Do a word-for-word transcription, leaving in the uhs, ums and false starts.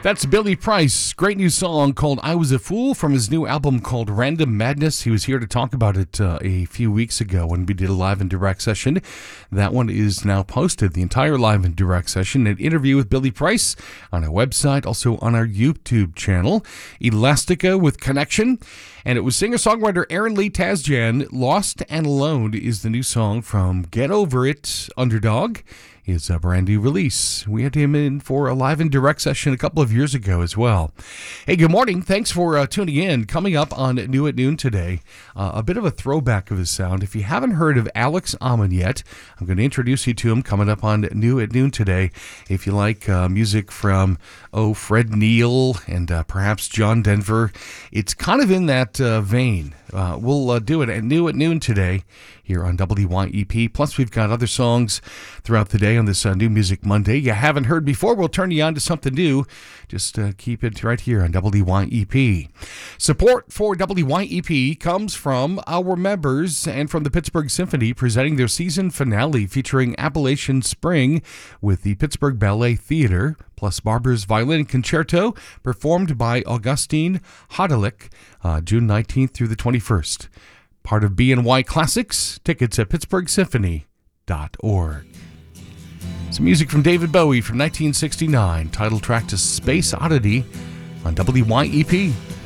That's Billy Price. Great new song called I Was a Fool from his new album called Random Madness. He was here to talk about it uh, a few weeks ago when we did a live and direct session. That one is now posted, the entire live and direct session, an interview with Billy Price on our website, also on our YouTube channel, Elastica with Connection. And it was singer-songwriter Aaron Lee Tasjan. Lost and Alone is the new song from Get Over It, Underdog. Is a brand new release. We had him in for a live and direct session a couple of years ago as well. Hey, good morning. Thanks for uh, tuning in. Coming up on New at Noon today, uh, a bit of a throwback of his sound. If you haven't heard of Alex Amon yet, I'm going to introduce you to him coming up on New at Noon today. If you like uh, music from, oh, Fred Neil and uh, perhaps John Denver, it's kind of in that uh, vein. Uh, we'll uh, do it at New at Noon today here on W Y E P. Plus, we've got other songs throughout the day on this uh, New Music Monday you haven't heard before. We'll turn you on to something new. Just uh, keep it right here on W Y E P. Support for W Y E P comes from our members and from the Pittsburgh Symphony presenting their season finale featuring Appalachian Spring with the Pittsburgh Ballet Theater, plus Barber's Violin Concerto, performed by Augustine Hodelick, uh, June nineteenth through the twenty-first. Part of B and Y Classics. Tickets at pittsburgh symphony dot org. Some music from David Bowie from nineteen sixty-nine, title track to Space Oddity on W Y E P.